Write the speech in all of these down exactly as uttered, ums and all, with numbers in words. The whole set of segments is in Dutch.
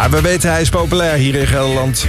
Ja, we weten hij is populair hier in Gelderland.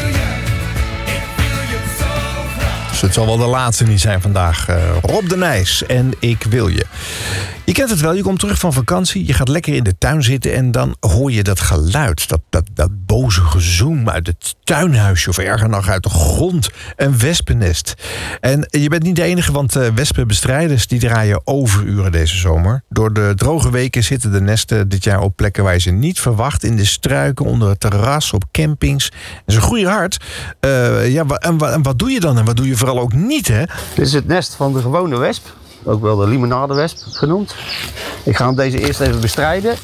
Dus het zal wel de laatste niet zijn vandaag. Uh, Rob de Nijs en Ik Wil Je. Je kent het wel, je komt terug van vakantie, je gaat lekker in de tuin zitten en dan hoor je dat geluid, dat, dat, dat boze gezoem uit het tuinhuisje of erger nog uit de grond, een wespennest. En je bent niet de enige, want uh, wespenbestrijders die draaien overuren deze zomer. Door de droge weken zitten de nesten dit jaar op plekken waar je ze niet verwacht, in de struiken, onder het terras, op campings. En ze groeien hard. Uh, ja, en, en wat doe je dan en wat doe je vooral ook niet, hè? Dit is het nest van de gewone wesp. Ook wel de limonadewesp genoemd. Ik ga hem deze eerst even bestrijden.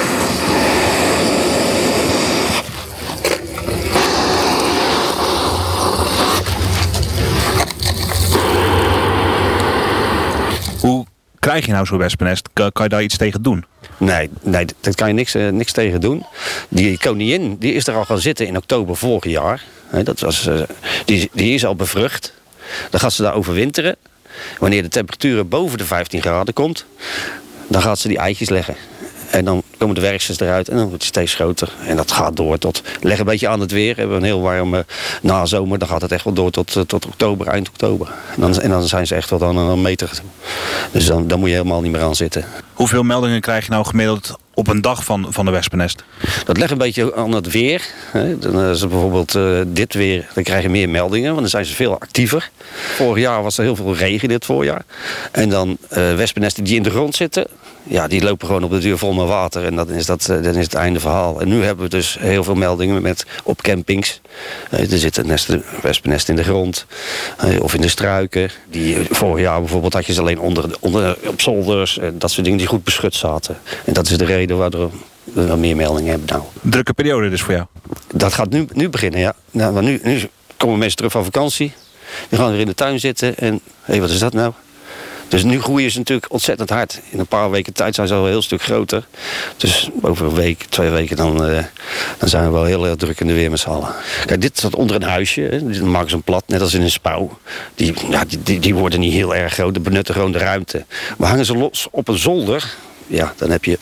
Hoe krijg je nou zo'n wespennest? Kan, kan je daar iets tegen doen? Nee, nee daar kan je niks, uh, niks tegen doen. Die koningin die is er al gaan zitten in oktober vorig jaar. He, dat was, uh, die, die is al bevrucht. Dan gaat ze daar overwinteren. Wanneer de temperatuur boven de vijftien graden komt, dan gaat ze die eitjes leggen. En dan komen de werksters eruit en dan wordt het steeds groter. En dat gaat door tot, leg een beetje aan het weer. We hebben een heel warme nazomer, dan gaat het echt wel door tot, tot oktober, eind oktober. En dan, en dan zijn ze echt wel dan een meter. Dus dan, dan moet je helemaal niet meer aan zitten. Hoeveel meldingen krijg je nou gemiddeld op een dag van, van de wespennest? Dat ligt een beetje aan het weer. Dan is het bijvoorbeeld uh, dit weer, dan krijg je meer meldingen, want dan zijn ze veel actiever. Vorig jaar was er heel veel regen dit voorjaar. En dan uh, wespennesten die in de grond zitten, ja, die lopen gewoon op de duur vol met water. En dan is, dat, uh, dan is het einde verhaal. En nu hebben we dus heel veel meldingen met, op campings. Uh, er zitten nesten, wespennesten in de grond uh, of in de struiken. Die, uh, vorig jaar bijvoorbeeld had je ze alleen onder, onder, op zolders. En dat soort dingen die goed beschut zaten. En dat is de reden waardoor we wel meer meldingen hebben nou. Drukke periode dus voor jou? Dat gaat nu, nu beginnen, ja. Nou, maar nu, nu komen mensen terug van vakantie. Die gaan weer in de tuin zitten en hé, hey, wat is dat nou? Dus nu groeien ze natuurlijk ontzettend hard. In een paar weken tijd zijn ze al een heel stuk groter. Dus over een week, twee weken, dan, uh, dan zijn we wel heel, heel druk in de weer met z'n allen. Kijk, dit staat onder een huisje. Hè. Dan maken ze een plat, net als in een spouw. Die, ja, die, die, die worden niet heel erg groot, die benutten gewoon de ruimte. Maar hangen ze los op een zolder, ja, dan heb je...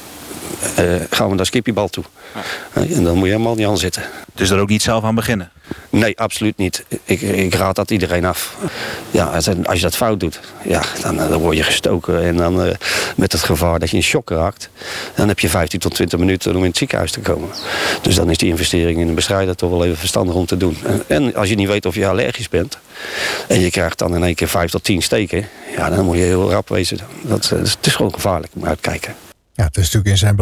Uh, gaan we naar skippiebal toe. Ja. Uh, en dan moet je helemaal niet aan zitten. Dus daar ook niet zelf aan beginnen? Nee, absoluut niet. Ik, ik raad dat iedereen af. Ja, als, als je dat fout doet, ja, dan, dan word je gestoken. En dan uh, met het gevaar dat je in shock raakt. Dan heb je vijftien tot twintig minuten om in het ziekenhuis te komen. Dus dan is die investering in een bestrijder toch wel even verstandig om te doen. En, en als je niet weet of je allergisch bent. En je krijgt dan in één keer vijf tot tien steken. Ja, dan moet je heel rap wezen. Dat, dat, het is gewoon gevaarlijk. Moet uitkijken. Ja, het is natuurlijk in zijn